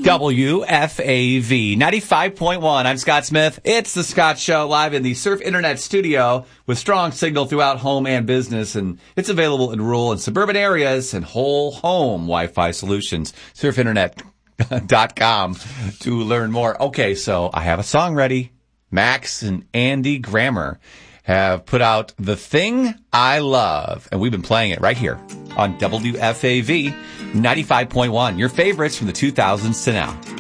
WFAV 95.1. I'm Scott Smith. It's the Scott Show live in the Surf Internet studio with strong signal throughout home and business. And it's available in rural and suburban areas and whole home Wi-Fi solutions. Surfinternet.com to learn more. Okay, so I have a song ready. Max and Andy Grammer have put out The Thing I Love, and we've been playing it right here on WFAV 95.1. Your favorites from the 2000s to now.